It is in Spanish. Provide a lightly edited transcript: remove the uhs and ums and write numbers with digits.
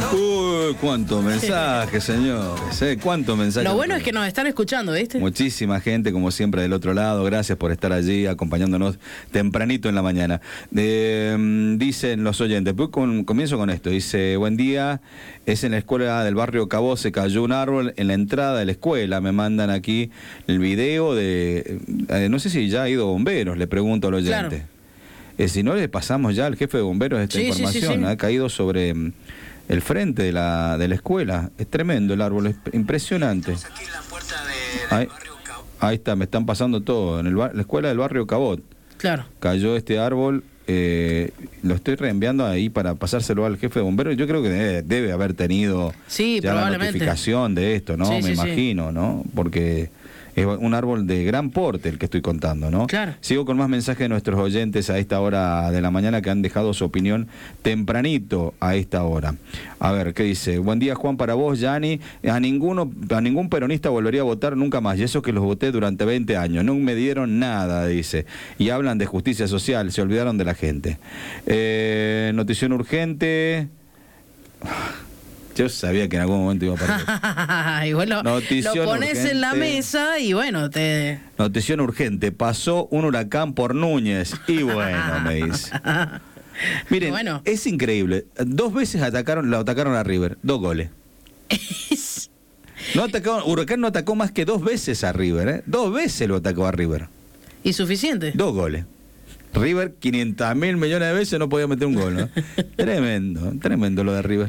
Uy, cuánto mensaje, señores. Cuánto mensaje. Lo bueno es que nos están escuchando, ¿viste? Muchísima gente, como siempre, del otro lado. Gracias por estar allí acompañándonos tempranito en la mañana. Dicen los oyentes, pues comienzo con esto. Dice, buen día, es en la escuela del barrio Cabó, se cayó un árbol en la entrada de la escuela. Me mandan aquí el video de... no sé si ya ha ido bomberos, le pregunto al oyente. Claro. Si no, le pasamos ya al jefe de bomberos esta información. Sí. Ha caído sobre el frente de la escuela. Es tremendo el árbol, es impresionante. Aquí en la puerta del barrio Cabot. Ahí está, me están pasando todo. En la escuela del barrio Cabot. Claro. Cayó este árbol. Lo estoy reenviando ahí para pasárselo al jefe de bomberos. Yo creo que debe haber tenido ya la notificación de esto, ¿no? Me imagino, ¿no? Porque es un árbol de gran porte el que estoy contando, ¿no? Claro. Sigo con más mensajes de nuestros oyentes a esta hora de la mañana que han dejado su opinión tempranito a esta hora. A ver, ¿qué dice? Buen día, Juan, para vos, Yanni. A ningún peronista volvería a votar nunca más. Y eso que los voté durante 20 años. No me dieron nada, dice. Y hablan de justicia social. Se olvidaron de la gente. Notición urgente. Yo sabía que en algún momento iba a pasar. Y bueno, lo pones urgente en la mesa y bueno, Notición urgente. Pasó un huracán por Núñez. Y bueno, me dice. Miren, bueno, es increíble. 2 veces lo atacaron a River. 2 goles. Huracán no atacó más que 2 veces a River, ¿eh? 2 veces lo atacó a River. ¿Y suficiente? 2 goles. River 500.000 millones de veces no podía meter un gol, ¿no? Tremendo lo de River.